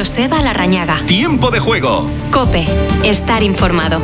Joseba Larrañaga. Tiempo de juego. COPE. Estar informado.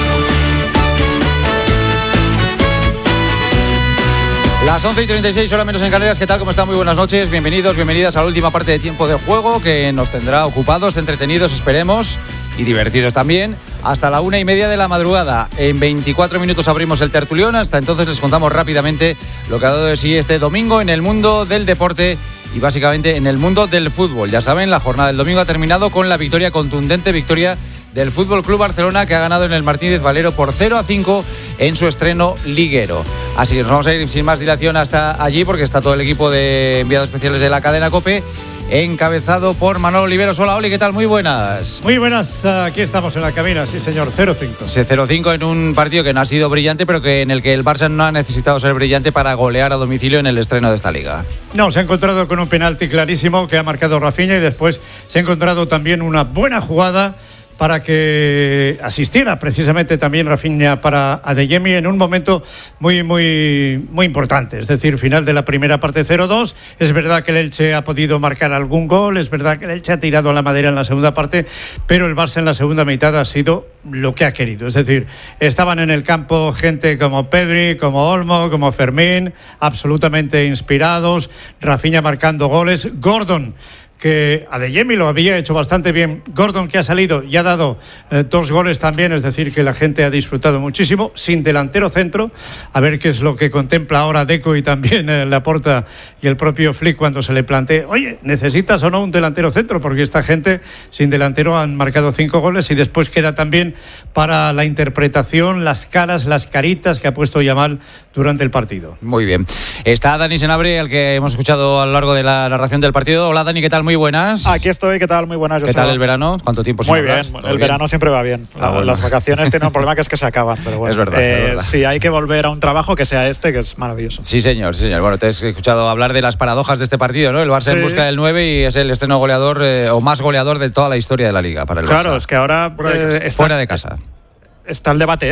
Las 11:36, hora menos en Canarias. ¿Qué tal? ¿Cómo están? Muy buenas noches. Bienvenidos, bienvenidas a la última parte de Tiempo de Juego, que nos tendrá ocupados, entretenidos, esperemos, y divertidos también, hasta la 1:30 de la madrugada. En 24 minutos abrimos el tertulión. Hasta entonces les contamos rápidamente lo que ha dado de sí este domingo en el mundo del deporte y básicamente en el mundo del fútbol. Ya saben, la jornada del domingo ha terminado con la contundente victoria del Fútbol Club Barcelona, que ha ganado en el Martínez Valero por 0-5 en su estreno liguero. Así que nos vamos a ir sin más dilación hasta allí, porque está todo el equipo de enviados especiales de la cadena COPE, encabezado por Manolo Oliveros. Hola, Oli, ¿qué tal? Muy buenas. Muy buenas, aquí estamos en la cabina, sí señor, 0-5. 0-5 en un partido que no ha sido brillante, pero que en el que el Barça no ha necesitado ser brillante para golear a domicilio en el estreno de esta liga. No, se ha encontrado con un penalti clarísimo que ha marcado Rafinha, y después se ha encontrado también una buena jugada para que asistiera precisamente también Rafinha para Adeyemi en un momento muy importante. Es decir, final de la primera parte, 0-2. Es verdad que el Elche ha podido marcar algún gol, es verdad que el Elche ha tirado a la madera en la segunda parte, pero el Barça en la segunda mitad ha sido lo que ha querido. Es decir, estaban en el campo gente como Pedri, como Olmo, como Fermín, absolutamente inspirados. Rafinha marcando goles. Gordon, que Adeyemi lo había hecho bastante bien. Gordon, que ha salido y ha dado 2 goles también, es decir, que la gente ha disfrutado muchísimo, sin delantero centro. A ver qué es lo que contempla ahora Deco y también Laporta y el propio Flick cuando se le plantee, oye, ¿necesitas o no un delantero centro? Porque esta gente sin delantero han marcado 5 goles, y después queda también para la interpretación las caras, las caritas que ha puesto Yamal durante el partido. Muy bien. Está Dani Senabre, al que hemos escuchado a lo largo de la narración del partido. Hola, Dani, ¿qué tal? Muy buenas. Aquí estoy, ¿qué tal? Muy buenas. ¿Qué tal el verano? ¿Cuánto tiempo sin hablar? Muy bien, el verano siempre va bien. Bueno. Las vacaciones tienen un problema, que es que se acaban, pero bueno. Es verdad. Sí, hay que volver a un trabajo que sea este, que es maravilloso. Sí, señor, sí, señor. Bueno, te he escuchado hablar de las paradojas de este partido, ¿no? El Barça en busca del 9 y es el estreno goleador o más goleador de toda la historia de la Liga para el Barça. Claro, es que ahora fuera de casa. Está el debate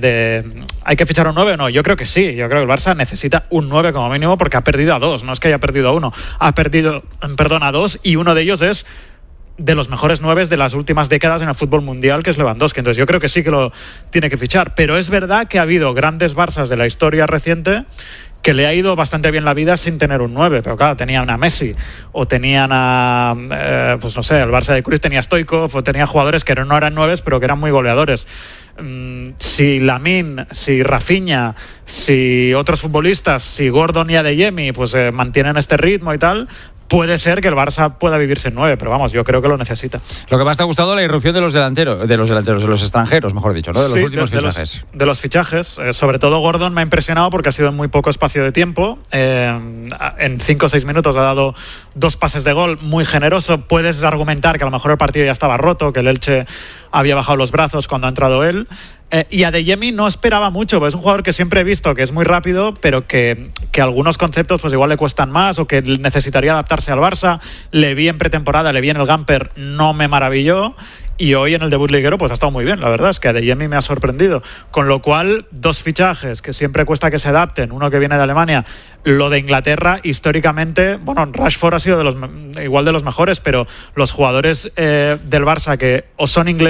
de ¿hay que fichar un 9 o no? Yo creo que sí. Yo creo que el Barça necesita un 9 como mínimo, porque ha perdido a 2. No es que haya perdido a 1. Ha perdido, a 2, y uno de ellos es de los mejores 9 de las últimas décadas en el fútbol mundial, que es Lewandowski. Entonces yo creo que sí que lo tiene que fichar. Pero es verdad que ha habido grandes Barças de la historia reciente que le ha ido bastante bien la vida sin tener un 9, pero claro, tenían a Messi, o tenían a pues no sé, el Barça de Cruyff tenía a Stoichkov, o tenía jugadores que no eran 9, pero que eran muy goleadores. Si Lamine, si Rafinha, si otros futbolistas, si Gordon y Adeyemi pues mantienen este ritmo y tal, puede ser que el Barça pueda vivir sin 9, pero vamos, yo creo que lo necesita. Lo que más te ha gustado, la irrupción de los extranjeros, mejor dicho, ¿no? De los últimos fichajes. De los fichajes, sobre todo Gordon me ha impresionado porque ha sido en muy poco espacio de tiempo. En 5 o 6 minutos ha dado 2 pases de gol, muy generoso. Puedes argumentar que a lo mejor el partido ya estaba roto, que el Elche había bajado los brazos cuando ha entrado él. Y Adeyemi no esperaba mucho, porque es un jugador que siempre he visto que es muy rápido, pero que algunos conceptos pues igual le cuestan más, o que necesitaría adaptarse al Barça. Le vi en pretemporada, le vi en el Gamper, no me maravilló, y hoy en el debut liguero pues ha estado muy bien. La verdad es que Adeyemi me ha sorprendido, con lo cual 2 fichajes que siempre cuesta que se adapten, uno que viene de Alemania. Lo de Inglaterra, históricamente, bueno, Rashford ha sido igual de los mejores, pero los jugadores del Barça que o son ingleses